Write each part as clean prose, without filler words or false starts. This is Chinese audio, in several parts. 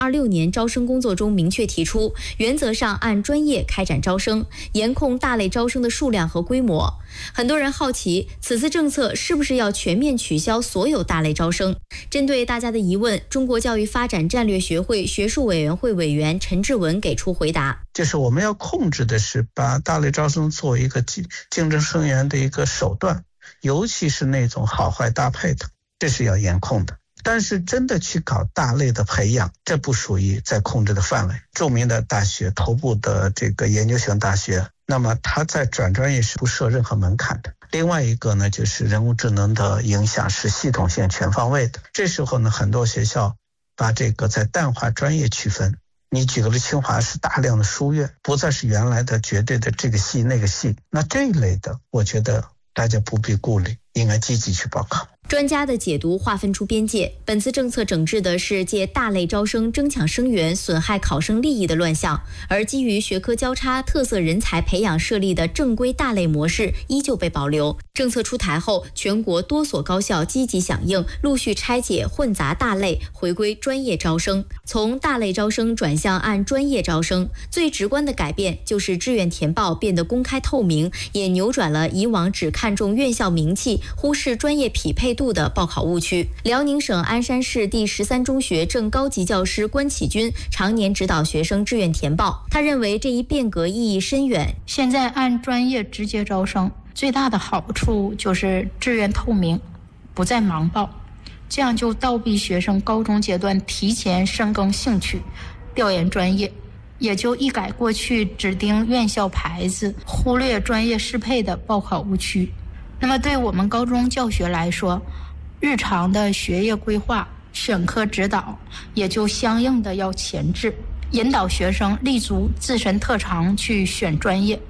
2026年招生工作中明确提出，原则上按专业开展招生，严控大类招生的数量和规模。很多人好奇，此次政策是不是要全面取消所有大类招生？针对大家的疑问，中国教育发展战略学会学术委员会委员陈志文给出回答： 就是我们要控制的是把大类招生作为一个竞争生源的一个手段，尤其是那种好坏搭配的，这是要严控的。但是真的去搞大类的培养，这不属于在控制的范围。著名的大学，头部的这个研究型大学，那么它在转专业是不设任何门槛的。另外一个呢，就是人工智能的影响是系统性全方位的。这时候呢，很多学校把这个在淡化专业区分。你举个例，清华是大量的书院，不再是原来的绝对的这个系那个系。那这一类的，我觉得大家不必顾虑，应该积极去报考。 专家的解读划分出边界，本次政策整治的是借大类招生争抢生源、损害考生利益的乱象，而基于学科交叉、特色人才培养设立的正规大类模式依旧被保留。政策出台后，全国多所高校积极响应，陆续拆解混杂大类，回归专业招生。从大类招生转向按专业招生，最直观的改变就是志愿填报变得公开透明，也扭转了以往只看重院校名气、忽视专业匹配度的报考误区。辽宁省鞍山市第13中学正高级教师关启军常年指导学生志愿填报，他认为这一变革意义深远。 现在按专业直接招生，最大的好处就是志愿透明，不再盲报，这样就倒逼学生高中阶段提前深耕兴趣，调研专业，也就一改过去只盯院校牌子，忽略专业适配的报考误区。那么对我们高中教学来说，日常的学业规划、选科指导也就相应的要前置，引导学生立足自身特长去选专业。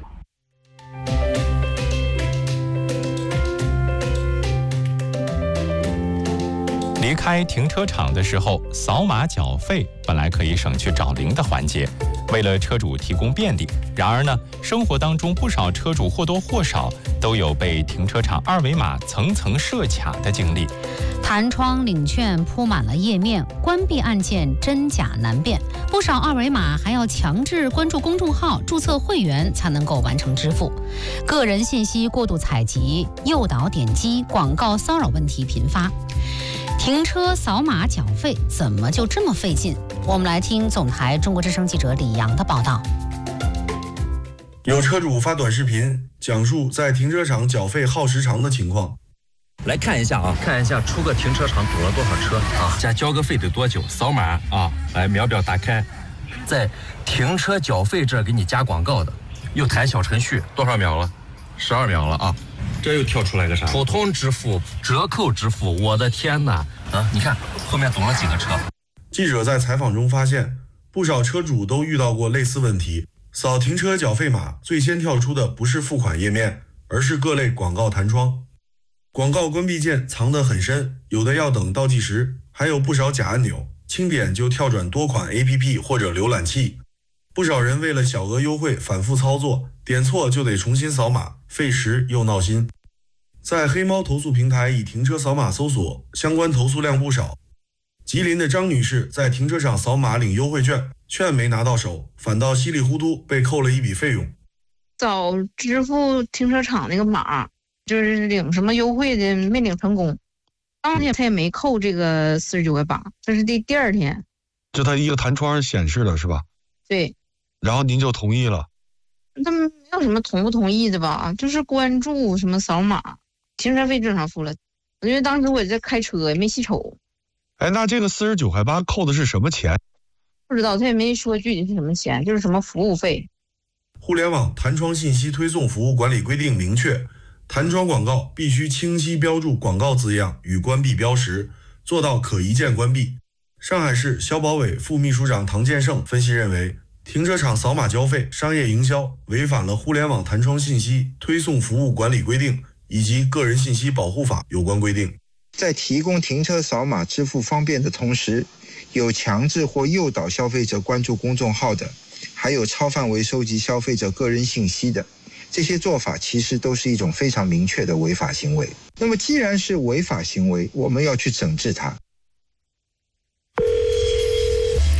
离开停车场的时候，扫码缴费本来可以省去找零的环节，为了车主提供便利。然而呢，生活当中不少车主或多或少都有被停车场二维码层层设卡的经历。 弹窗领券铺满了页面，关闭按键真假难辨，不少二维码还要强制关注公众号、注册会员才能够完成支付。个人信息过度采集、诱导点击、广告骚扰问题频发。停车扫码缴费怎么就这么费劲？我们来听总台中国之声记者李阳的报道。 有车主发短视频讲述在停车场缴费耗时长的情况。 来看一下啊，看一下出个停车场堵了多少车啊，加交个费得多久？扫码啊，来秒表打开，在停车缴费这给你加广告的，又抬小程序，多少秒了？12秒了啊。 这又跳出来个啥？ 普通支付、折扣支付，我的天哪！啊，你看后面堵了几个车。 记者在采访中发现，不少车主都遇到过类似问题。扫停车缴费码，最先跳出的不是付款页面，而是各类广告弹窗。广告关闭键藏得很深，有的要等倒计时，还有不少假按钮，轻点就跳转多款 APP 或者浏览器。不少人为了小额优惠反复操作，点错就得重新扫码，费时又闹心。在黑猫投诉平台以停车扫码搜索，相关投诉量不少。吉林的张女士在停车场扫码领优惠券，券没拿到手，反倒稀里糊涂被扣了一笔费用。 早支付停车场那个码，就是领什么优惠的没领成功，当天他也没扣这个49块8，这是第二天， 就他一个弹窗显示的是吧？ 对。 然后您就同意了？ 他们没有什么同不同意的吧，就是关注什么扫码，停车费正常付了，因为当时我也在开车也没细瞅。 哎，那这个49块8扣的是什么钱？ 不知道，他也没说具体是什么钱，就是什么服务费。 互联网弹窗信息推送服务管理规定明确，弹窗广告必须清晰标注广告字样与关闭标识，做到可一键关闭。上海市消保委副秘书长唐建胜分析认为，停车场扫码交费商业营销违反了互联网弹窗信息推送服务管理规定以及个人信息保护法有关规定。 在提供停车扫码支付方便的同时，有强制或诱导消费者关注公众号的，还有超范围收集消费者个人信息的，这些做法其实都是一种非常明确的违法行为。那么既然是违法行为，我们要去整治它。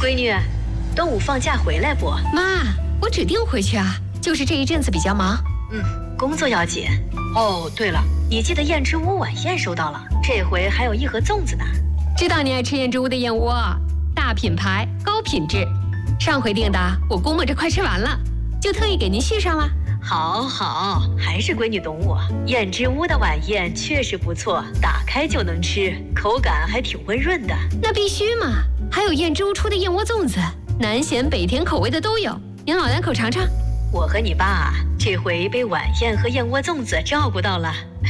闺女，端午放假回来不？ 妈，我指定回去啊，就是这一阵子比较忙。 工作要紧。哦，对了，你记得燕之屋晚宴收到了，这回还有一盒粽子呢。 知道你爱吃燕之屋的燕窝，大品牌高品质，上回订的我估摸着快吃完了，就特意给您续上了。 好，还是闺女懂我。燕之屋的晚宴确实不错，打开就能吃，口感还挺温润的。 那必须嘛，还有燕之屋出的燕窝粽子，南咸北甜口味的都有，您老两口尝尝。 我和你爸这回被晚宴和燕窝粽子照顾到了。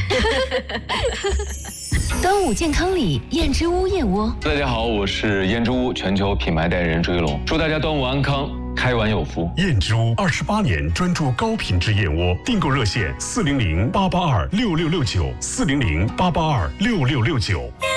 端午健康礼，燕之屋燕窝。 大家好，我是燕之屋全球品牌代言人追龙，祝大家端午安康，开碗有福。 燕之屋28年专注高品质燕窝，订购热线400-882-6669，400-882-6669。